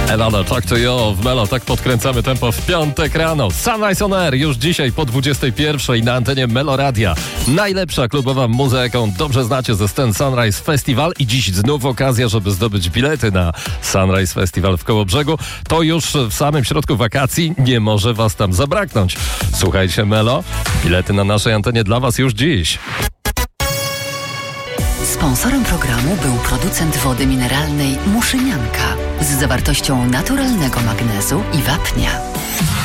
Elana, Talk to You w Melo. Tak podkręcamy tempo w piątek rano. Sunrise on Air już dzisiaj po 21 na antenie Melo Radia. Najlepsza klubowa muza, jaką dobrze znacie ze scen Sunrise Festival. I dziś znów okazja, żeby zdobyć bilety na Sunrise Festival w Kołobrzegu. To już w samym środku wakacji. Nie może was tam zabraknąć. Słuchajcie Melo. Bilety na naszej antenie dla was już dziś. Sponsorem programu był producent wody mineralnej Muszynianka z zawartością naturalnego magnezu i wapnia.